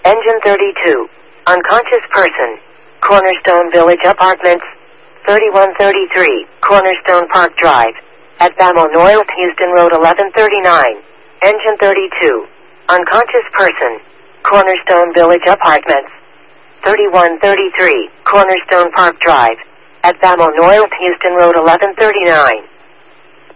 Engine 32. Unconscious person. Cornerstone Village Apartments. 3133. Cornerstone Park Drive. At Bamo North Houston Road 1139. Engine 32. Unconscious person. Cornerstone Village Apartments. 3133. Cornerstone Park Drive. At Bamo North Houston Road 1139.